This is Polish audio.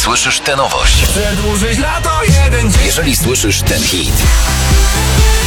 słyszysz tę nowość, Przedłużyć lato jeden dzień. jeżeli słyszysz ten hit,